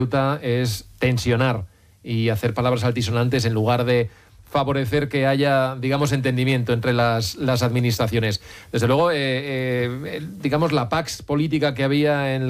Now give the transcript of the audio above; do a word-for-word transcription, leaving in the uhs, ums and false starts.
es tensionar y hacer palabras altisonantes en lugar de favorecer que haya, digamos, entendimiento entre las, las administraciones. Desde luego, eh, eh, digamos, la pax política que había en